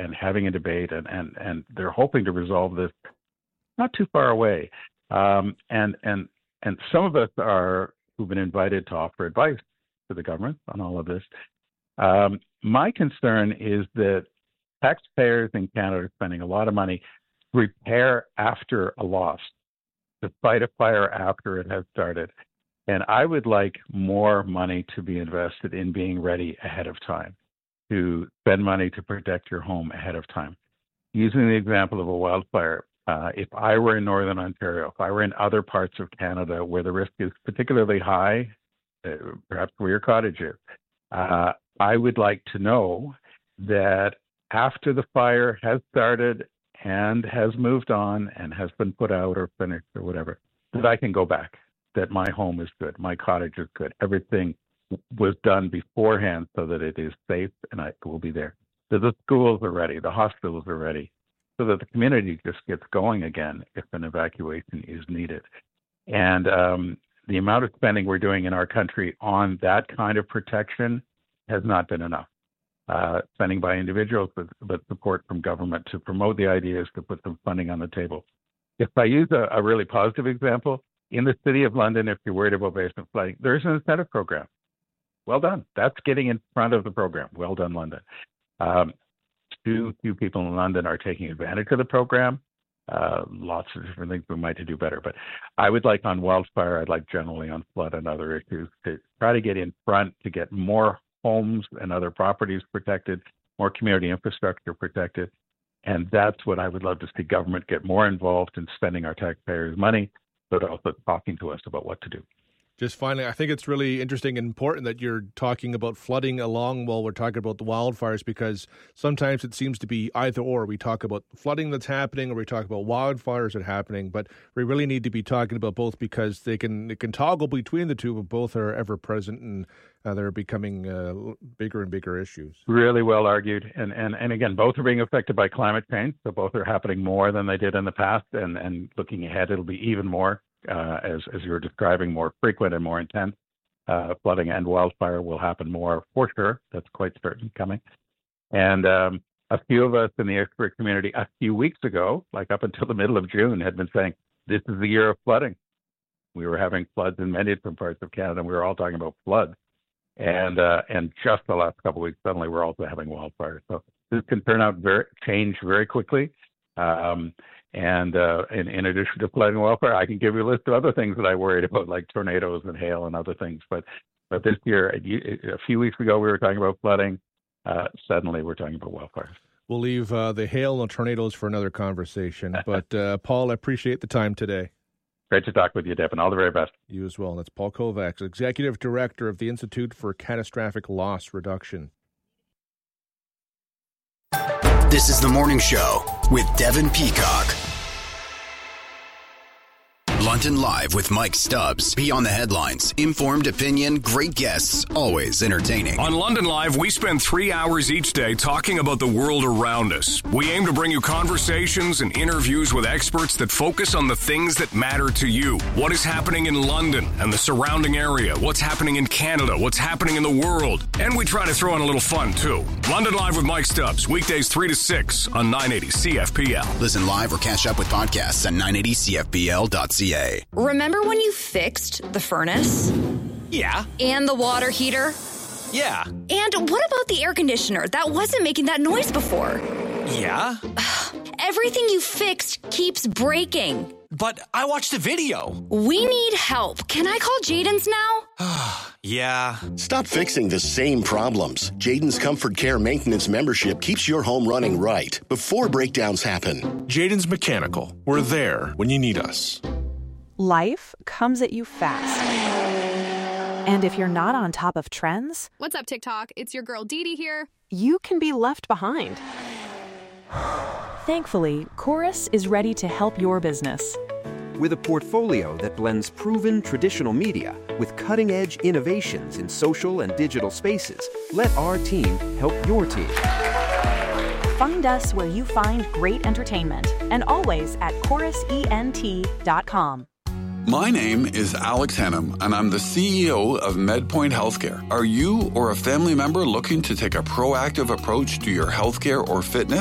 and having a debate, and they're hoping to resolve this not too far away. And some of us who've been invited to offer advice to the government on all of this. My concern is that taxpayers in Canada are spending a lot of money to repair after a loss, to fight a fire after it has started. And I would like more money to be invested in being ready ahead of time, to spend money to protect your home ahead of time. Using the example of a wildfire, if I were in Northern Ontario, if I were in other parts of Canada where the risk is particularly high, perhaps where your cottage is, I would like to know that after the fire has started and has moved on and has been put out or finished or whatever, that I can go back, that my home is good, my cottage is good, everything was done beforehand so that it is safe and I will be there. That the schools are ready, the hospitals are ready, so that the community just gets going again if an evacuation is needed. And the amount of spending we're doing in our country on that kind of protection has not been enough. Spending by individuals, but support from government to promote the ideas, to put some funding on the table. If I use a really positive example, in the City of London, if you're worried about basement flooding, there's an incentive program. Well done. That's getting in front of the program. Well done, London. Too few people in London are taking advantage of the program. Lots of different things we might do better. But I would like on wildfire, I'd like generally on flood and other issues to try to get in front, to get more homes and other properties protected, more community infrastructure protected. And that's what I would love to see government get more involved in, spending our taxpayers' money, but also talking to us about what to do. Just finally, I think it's really interesting and important that you're talking about flooding along while we're talking about the wildfires, because sometimes it seems to be either or. We talk about flooding that's happening or we talk about wildfires that are happening, but we really need to be talking about both because they can toggle between the two, but both are ever present and they're becoming bigger and bigger issues. Really well argued. And again, both are being affected by climate change, so both are happening more than they did in the past, and looking ahead, it'll be even more. As you were describing, more frequent and more intense flooding and wildfire will happen more for sure. That's quite certain coming. And a few of us in the expert community a few weeks ago, like up until the middle of June, had been saying, this is the year of flooding. We were having floods in many different parts of Canada, and we were all talking about floods. And just the last couple of weeks, suddenly we're also having wildfires. So this can turn out change very quickly. And in addition to flooding and wildfire, I can give you a list of other things that I worried about, like tornadoes and hail and other things. But this year, a few weeks ago, we were talking about flooding. Suddenly, we're talking about wildfires. We'll leave the hail and tornadoes for another conversation. But Paul, I appreciate the time today. Great to talk with you, Devin. All the very best. You as well. And that's Paul Kovacs, Executive Director of the Institute for Catastrophic Loss Reduction. This is The Morning Show with Devin Peacock. London Live with Mike Stubbs. Beyond the headlines. Informed opinion, great guests, always entertaining. On London Live, we spend 3 hours each day talking about the world around us. We aim to bring you conversations and interviews with experts that focus on the things that matter to you. What is happening in London and the surrounding area? What's happening in Canada? What's happening in the world? And we try to throw in a little fun, too. London Live with Mike Stubbs. Weekdays 3 to 6 on 980 CFPL. Listen live or catch up with podcasts at 980CFPL.ca. Remember when you fixed the furnace? Yeah. And the water heater? Yeah. And what about the air conditioner that wasn't making that noise before? Yeah. Everything you fixed keeps breaking. But I watched a video. We need help. Can I call Jaden's now? Yeah. Stop fixing the same problems. Jaden's Comfort Care Maintenance membership keeps your home running right before breakdowns happen. Jaden's Mechanical. We're there when you need us. Life comes at you fast. And if you're not on top of trends... What's up, TikTok? It's your girl Dee Dee here. You can be left behind. Thankfully, Chorus is ready to help your business. With a portfolio that blends proven traditional media with cutting-edge innovations in social and digital spaces, let our team help your team. Find us where you find great entertainment and always at chorusent.com. My name is Alex Hannum, and I'm the CEO of MedPoint Healthcare. Are you or a family member looking to take a proactive approach to your healthcare or fitness?